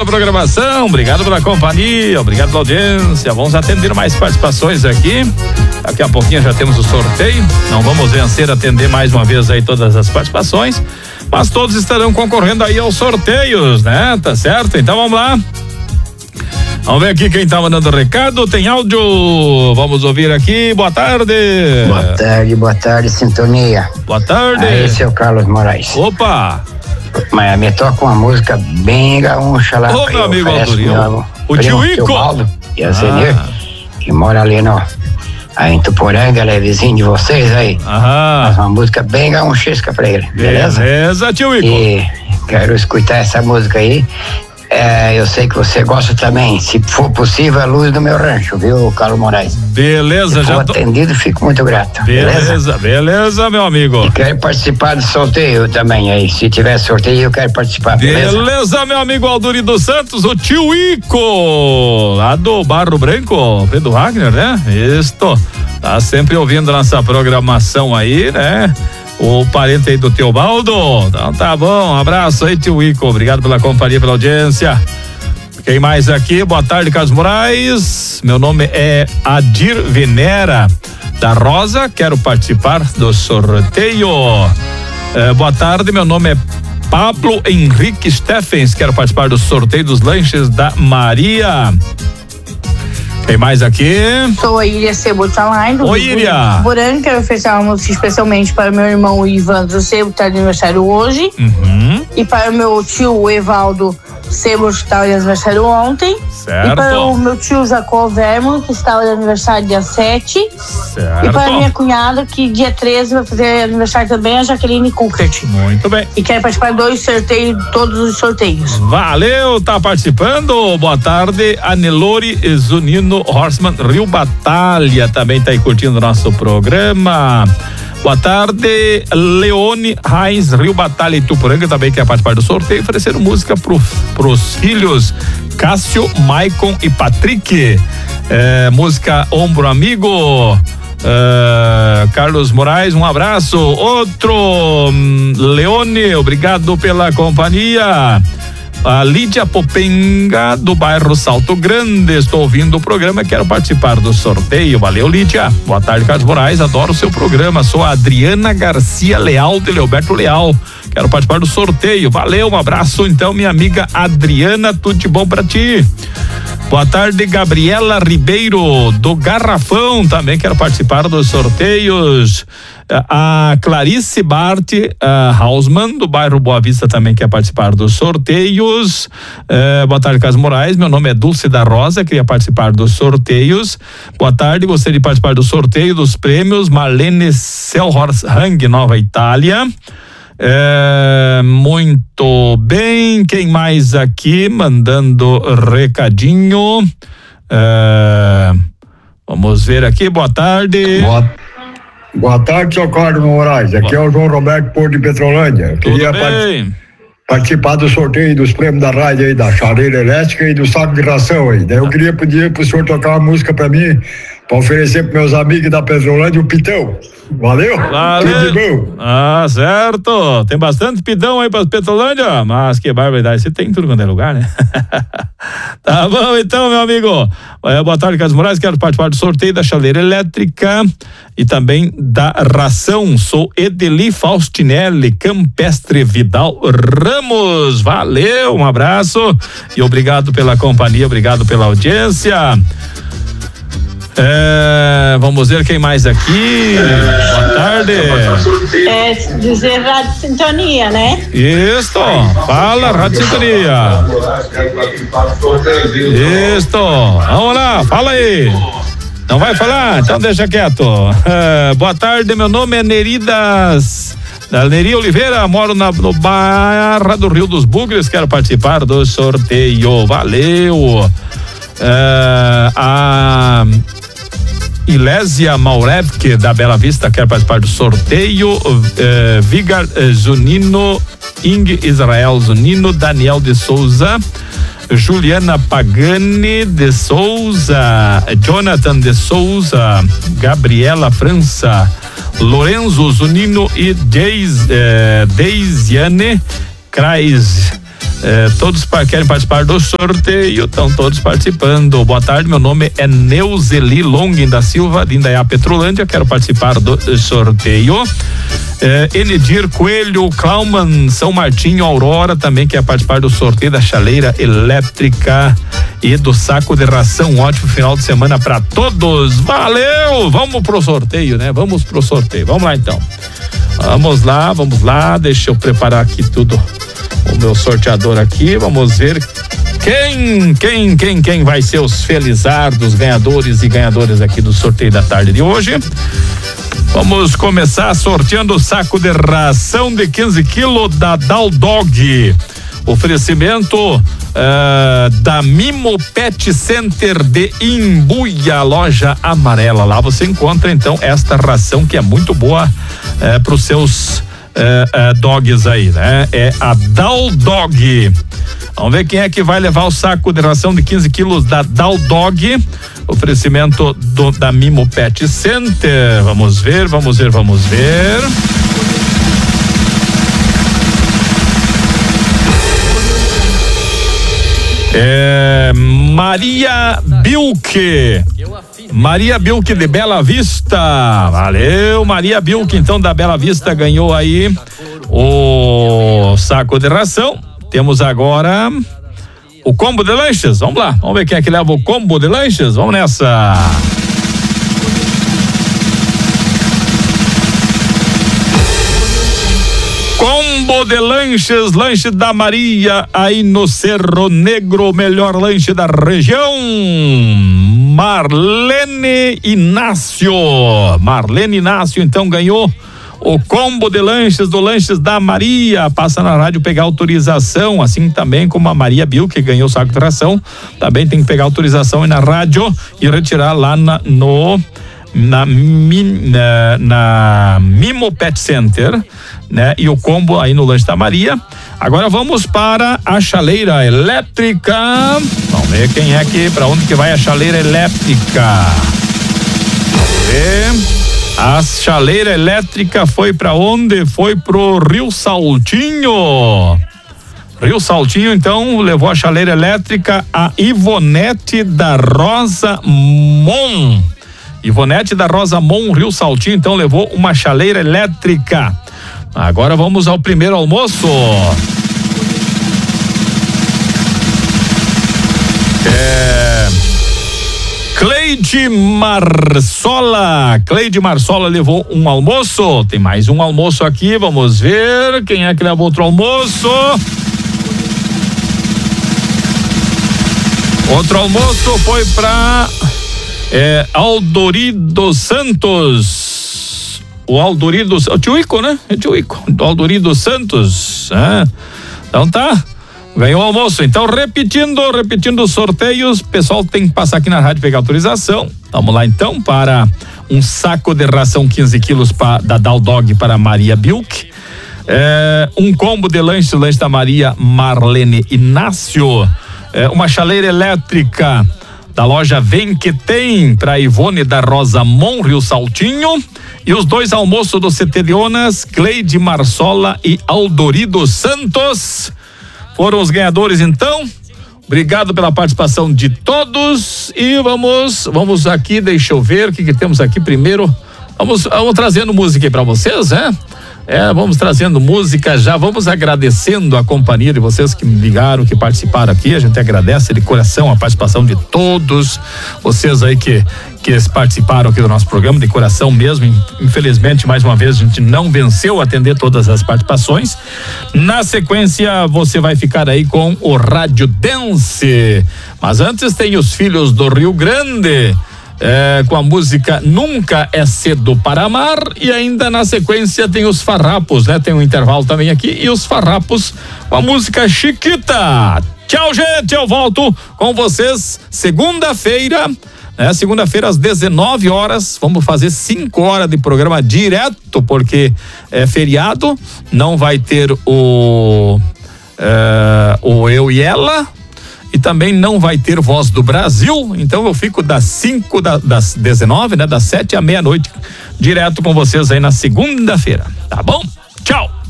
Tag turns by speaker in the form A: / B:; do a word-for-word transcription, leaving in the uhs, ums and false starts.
A: programação, obrigado pela companhia, obrigado pela audiência. Vamos atender mais participações aqui. Daqui a pouquinho já temos o sorteio. Não vamos vencer, atender mais uma vez aí todas as participações, mas todos estarão concorrendo aí aos sorteios, né? Tá certo? Então vamos lá. Vamos ver aqui quem tá mandando recado. Tem áudio. Vamos ouvir aqui. Boa tarde.
B: Boa tarde, boa tarde, sintonia.
A: Boa tarde.
B: Aí, esse é o Carlos Moraes.
A: Opa.
B: Mas me toca uma música bem gaúcha lá.
A: Ô, meu amigo Aldorinho. O tio Ico.
B: E a Zenir, ah. que mora ali no, aí em Tuporanga, ele é vizinho de vocês aí.
A: Aham.
B: Faz uma música bem gaúchesca pra ele, beleza?
A: Beleza, tio Ico.
B: E quero escutar essa música aí. É, eu sei que você gosta também, se for possível, a Luz do Meu Rancho, viu, Carlos Moraes?
A: Beleza,
B: se
A: já
B: for
A: tô...
B: atendido, fico muito grato.
A: Beleza,
B: beleza,
A: beleza, meu amigo.
B: E quero participar do sorteio também aí, se tiver sorteio eu quero participar, beleza?
A: Beleza, meu amigo Alduri dos Santos, o tio Ico, lá do Barro Branco, Pedro Wagner, né? Isto, tá sempre ouvindo nossa programação aí, né? O parente aí do Teobaldo. Então tá bom, um abraço aí, tio Ico. Obrigado pela companhia, pela audiência. Quem mais aqui? Boa tarde, Carlos Moraes. Meu nome é Adir Venera da Rosa. Quero participar do sorteio. É, boa tarde, meu nome é Pablo Henrique Steffens. Quero participar do sorteio dos lanches da Maria. Tem mais aqui?
C: Sou a Iria Sebotalain.
A: Oi, Iria.
C: Porém, quero oferecer uma música especialmente para meu irmão Ivandro Sebo, que está de aniversário hoje.
A: Uhum.
C: E para o meu tio Evaldo Sebo, que estava de aniversário ontem.
A: Certo.
C: E para o meu tio Jacó Vermo, que estava de aniversário dia sete.
A: Certo.
C: E para a minha cunhada, que dia treze vai fazer aniversário também, a Jaqueline Kunkert.
A: Muito bem.
C: E quer participar de dois sorteios, todos os sorteios.
A: Valeu, tá participando. Boa tarde, Anelore Zunino Horseman Rio Batalha, também tá aí curtindo o nosso programa. Boa tarde, Leone Raiz Rio Batalha e Tupuranga também quer participar do sorteio, ofereceram música pro, pros filhos Cássio, Maicon e Patrick. É, música Ombro Amigo. Uh, Carlos Moraes, um abraço. Outro, um, Leone, obrigado pela companhia. A Lídia Popenga, do bairro Salto Grande, estou ouvindo o programa, quero participar do sorteio. Valeu, Lídia. Boa tarde, Carlos Moraes, adoro o seu programa. Sou a Adriana Garcia Leal, de Leoberto Leal, quero participar do sorteio. Valeu, um abraço então, minha amiga Adriana, tudo de bom pra ti. Boa tarde, Gabriela Ribeiro, do Garrafão, também quero participar dos sorteios. A Clarice Bart uh, Hausmann, do bairro Boa Vista, também quer participar dos sorteios. Uh, boa tarde, Carlos Moraes, meu nome é Dulce da Rosa, queria participar dos sorteios. Boa tarde, gostaria de participar do sorteio dos prêmios Marlene Selhorst-Hang, Nova Itália. É, muito bem, quem mais aqui mandando recadinho? É, vamos ver aqui, boa tarde.
D: Boa, boa tarde, seu Carlos Moraes, aqui boa. É o João Roberto Porto de Petrolândia. Eu queria part, participar do sorteio dos prêmios da rádio aí, da chaleira elétrica e do saco de ração aí. Daí eu queria pedir pro senhor tocar uma música pra mim, pra oferecer pros meus amigos da Petrolândia o pitão. Valeu?
A: Valeu.
D: Tudo de bom.
A: Ah, certo. Tem bastante pitão aí pra Petrolândia, mas que barbaridade, você tem tudo quanto é lugar, né? Tá bom então, meu amigo. É, boa tarde, Carlos Moraes, quero participar do sorteio da chaleira elétrica e também da ração. Sou Edeli Faustinelli Campestre Vidal Ramos. Valeu, um abraço e obrigado pela companhia, obrigado pela audiência. É, vamos ver quem mais aqui. Boa tarde.
C: É dizer Rádio Sintonia, né?
A: Isso, fala Rádio Sintonia. Isso, vamos lá, fala aí. Não vai falar? Então deixa quieto. É, boa tarde, meu nome é Neridas da Neri Oliveira, moro na, no Barra do Rio dos Bugres, quero participar do sorteio. Valeu. É, a Ilésia Maurevke, da Bela Vista, quer participar do sorteio. Eh, Vigar eh, Zunino, Ing Israel Zunino, Daniel de Souza, Juliana Pagani de Souza, Jonathan de Souza, Gabriela França, Lorenzo Zunino e Deis, eh, Deisiane Kreis. É, todos querem participar do sorteio, estão todos participando. Boa tarde, meu nome é Neuzeli Longin da Silva, de Indaiá, Petrolândia, quero participar do sorteio. É, Enedir Coelho, Clauman, São Martinho, Aurora, também quer participar do sorteio da chaleira elétrica e do saco de ração. Um ótimo final de semana para todos. Valeu! Vamos pro sorteio, né? Vamos pro sorteio. Vamos lá então. Vamos lá, vamos lá. Deixa eu preparar aqui tudo. O meu sorteador aqui, vamos ver quem, quem, quem, quem vai ser os felizardos, ganhadores e ganhadoras aqui do sorteio da tarde de hoje. Vamos começar sorteando o saco de ração de quinze quilos da Daldog. Oferecimento uh, da Mimo Pet Center de Imbuia, loja amarela. Lá você encontra então esta ração que é muito boa uh, para os seus Uh, uh, dogs aí, né? É a Daldog. Vamos ver quem é que vai levar o saco de ração de quinze quilos da Daldog. Oferecimento do, da Mimo Pet Center. Vamos ver, vamos ver, vamos ver. É Maria Bilke. Maria Bilke de Bela Vista. Valeu, Maria Bilke, então, da Bela Vista, ganhou aí o saco de ração. Temos agora o combo de lanches. Vamos lá, vamos ver quem é que leva o combo de lanches. Vamos nessa. Combo de lanches, lanche da Maria, aí no Cerro Negro, o melhor lanche da região. Marlene Inácio. Marlene Inácio, então, ganhou o combo de lanches do Lanches da Maria. Passa na rádio pegar autorização, assim também como a Maria Bill, que ganhou o saco de ração. Também tem que pegar autorização aí na rádio e retirar lá na, no... Na, na, na Mimo Pet Center, né? E o combo aí no Lanche da Maria. Agora vamos para a chaleira elétrica. Vamos ver quem é que, para onde que vai a chaleira elétrica. Vamos ver. A chaleira elétrica foi para onde? Foi pro Rio Saltinho. Rio Saltinho, então, levou a chaleira elétrica a Ivonete da Rosa Mon. Ivonete da Rosa Mon, Rio Saltinho, então, levou uma chaleira elétrica. Agora vamos ao primeiro almoço. É... Cleide Marsola. Cleide Marsola levou um almoço. Tem mais um almoço aqui, vamos ver quem é que levou outro almoço. Outro almoço foi para é, Aldorido Santos. O Aldorido, o tio Ico, né? É tio Ico, do Aldorido Santos. Ah, então tá. Ganhou o almoço. Então, repetindo, repetindo os sorteios, o pessoal tem que passar aqui na rádio pegar autorização. Vamos lá então para um saco de ração quinze quilos pra, da Daldog para Maria Bilk. É, um combo de lanche, lanche da Maria Marlene Inácio. É, uma chaleira elétrica da loja Vem Que Tem para Ivone da Rosa Mon, Rio Saltinho. E os dois almoços do C T de Onas, Cleide Marsola e Aldorido Santos. Foram os ganhadores, então. Obrigado pela participação de todos. E vamos, vamos aqui, deixa eu ver o que, que temos aqui primeiro. Vamos, vamos trazendo música aí pra vocês, né? É, vamos trazendo música, já vamos agradecendo a companhia de vocês que me ligaram, que participaram aqui. A gente agradece de coração a participação de todos vocês aí que, que participaram aqui do nosso programa, de coração mesmo. Infelizmente, mais uma vez, a gente não venceu atender todas as participações. Na sequência, você vai ficar aí com o Rádio Dance. Mas antes tem os Filhos do Rio Grande. É, com a música Nunca é Cedo para Amar, e ainda na sequência tem os Farrapos, né? Tem um intervalo também aqui, e os Farrapos com a música Chiquita. Tchau, gente, eu volto com vocês segunda-feira, né? Segunda-feira às dezenove horas, vamos fazer cinco horas de programa direto, porque é feriado, não vai ter o é, o Eu e Ela, e também não vai ter Voz do Brasil. Então eu fico das cinco, da, das dezenove, né? Das sete à meia-noite, direto com vocês aí na segunda-feira. Tá bom? Tchau!